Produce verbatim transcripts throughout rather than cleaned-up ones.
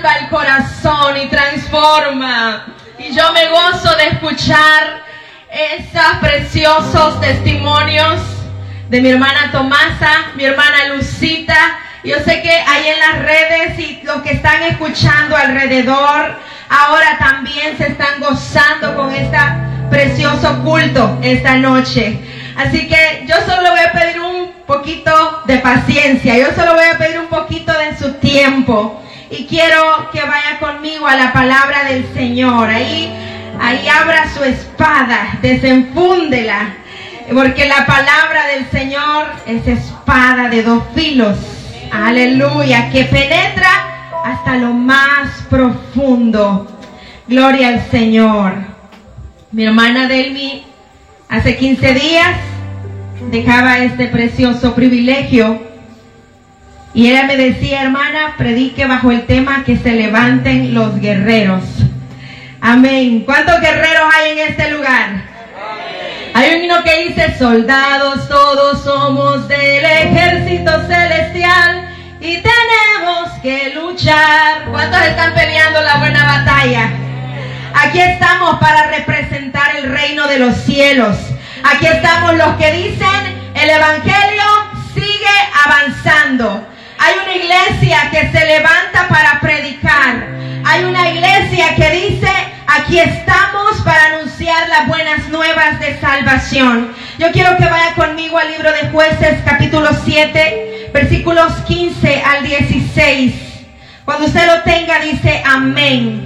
al corazón y transforma. Y yo me gozo de escuchar esos preciosos testimonios de mi hermana Tomasa, mi hermana Lucita. Yo sé que ahí en las redes y los que están escuchando alrededor ahora también se están gozando con este precioso culto esta noche. Así que yo solo voy a pedir un poquito de paciencia, yo solo voy a pedir un poquito de su tiempo. Y quiero que vaya conmigo a la palabra del Señor. Ahí, ahí abra su espada, desenfúndela. Porque la palabra del Señor es espada de dos filos. Aleluya, que penetra hasta lo más profundo. Gloria al Señor. Mi hermana Delmi hace quince días dejaba este precioso privilegio. Y ella me decía, hermana, predique bajo el tema que se levanten los guerreros. Amén. ¿Cuántos guerreros hay en este lugar? Amén. Hay un himno que dice, soldados todos somos del ejército celestial y tenemos que luchar. ¿Cuántos están peleando la buena batalla? Aquí estamos para representar el reino de los cielos. Aquí estamos los que dicen, el evangelio sigue avanzando. Hay una iglesia que se levanta para predicar. Hay una iglesia que dice, aquí estamos para anunciar las buenas nuevas de salvación. Yo quiero que vaya conmigo al libro de Jueces, capítulo siete, versículos quince al dieciséis. Cuando usted lo tenga, dice amén.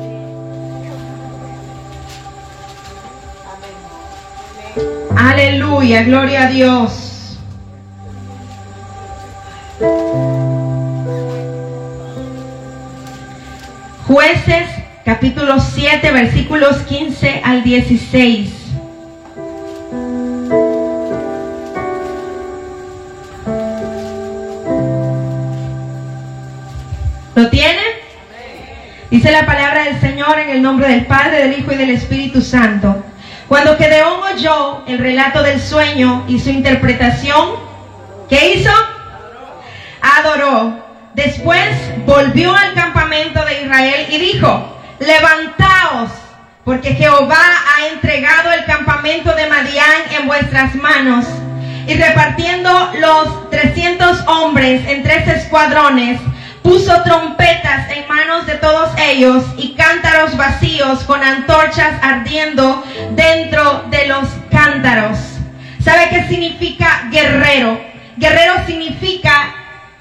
Amén. Aleluya, gloria a Dios. Jueces capítulo siete versículos quince al dieciséis. ¿Lo tienen? Dice la palabra del Señor en el nombre del Padre, del Hijo y del Espíritu Santo. Cuando Gedeón oyó el relato del sueño y su interpretación, ¿qué hizo? Adoró. Después volvió al campamento de Israel y dijo, levantaos, porque Jehová ha entregado el campamento de Madián en vuestras manos. Y repartiendo los trescientos hombres en tres escuadrones, puso trompetas en manos de todos ellos y cántaros vacíos con antorchas ardiendo dentro de los cántaros. ¿Sabe qué significa guerrero? Guerrero significa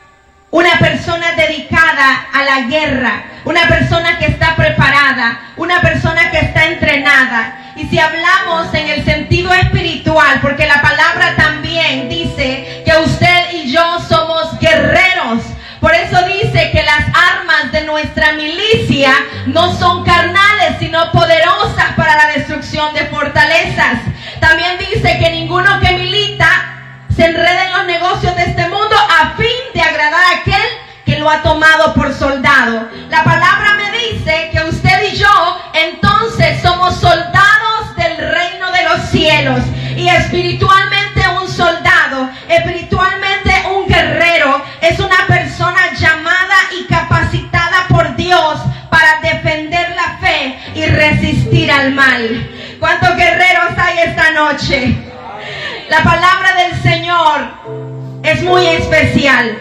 una persona dedicada a la guerra, una persona que está preparada, una persona que está entrenada. Y si hablamos en el sentido espiritual, porque la palabra también dice que usted y yo somos guerreros. Por eso dice que las armas de nuestra milicia no son carnales, sino poderosas para la destrucción de fortalezas. También dice que ninguno que milita se enreda en los negocios de este mundo a fin de agradar a aquel que lo ha tomado por soldado. La palabra me dice que usted y yo entonces somos soldados del reino de los cielos. Y espiritualmente un soldado, espiritualmente un guerrero, es una persona llamada y capacitada por Dios para defender la fe y resistir al mal. ¿Cuántos guerreros hay esta noche? La palabra del Señor es muy especial.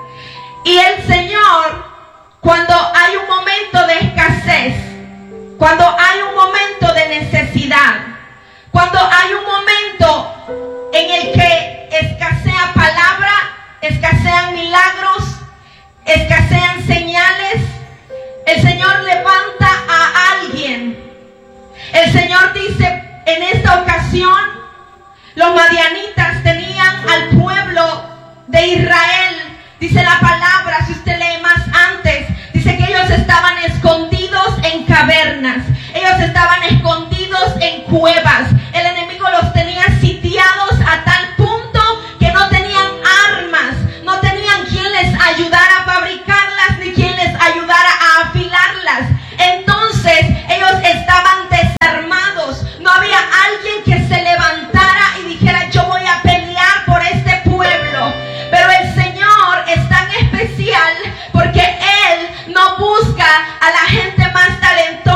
Y el Señor, cuando hay un momento de escasez, cuando hay un momento de necesidad, cuando hay un momento en el que escasea palabra, escasean milagros, escasean señales, el Señor levanta a alguien. El Señor dice, en esta ocasión, los madianitas tenían al pueblo de Israel, dice la palabra, si usted lee más antes, dice que ellos estaban escondidos en cavernas, ellos estaban escondidos en cuevas, el enemigo los tenía sitiados a tal punto que no tenían armas, no tenían quien les ayudara a fabricarlas, ni quien les ayudara a afilarlas. Entonces ellos estaban desarmados, no había alguien que se levantara y dijera, yo voy a pelear por este pueblo. Pero el Señor es tan especial porque Él no busca a la gente más talentosa